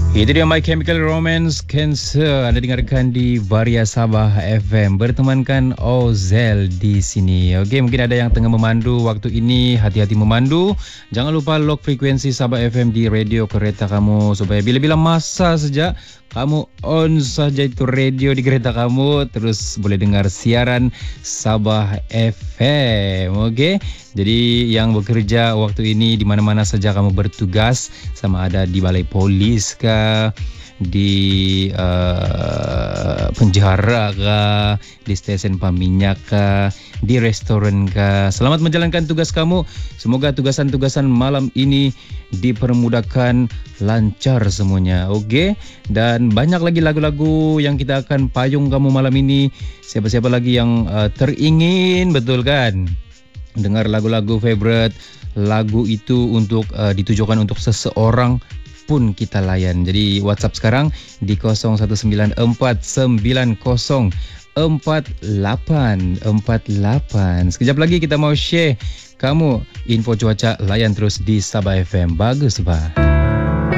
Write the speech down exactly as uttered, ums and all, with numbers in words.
Itu dia My Chemical Romance, Cancer. Anda dengarkan di Varia Sabah F M. Bertemankan Ozel di sini. Okey, mungkin ada yang tengah memandu waktu ini. Hati-hati memandu. Jangan lupa lock frekuensi Sabah F M di radio kereta kamu. Supaya bila-bila masa saja kamu on saja itu radio di kereta kamu. Terus boleh dengar siaran Sabah F M. Okey. Jadi yang bekerja waktu ini di mana-mana saja kamu bertugas, sama ada di balai polis kah, di uh, penjara kah, di stesen paminyak kah, di restoran kah. Selamat menjalankan tugas kamu. Semoga tugasan-tugasan malam ini dipermudahkan, lancar semuanya. Okey. Dan banyak lagi lagu-lagu yang kita akan payung kamu malam ini. Siapa-siapa lagi yang uh, teringin, betul kan? Dengar lagu-lagu favorite, lagu itu untuk uh, ditujukan untuk seseorang pun kita layan. Jadi WhatsApp sekarang di kosong satu sembilan empat sembilan kosong empat lapan empat lapan. Sekejap lagi kita mau share kamu info cuaca, layan terus di Sabah F M. Bagus, bah.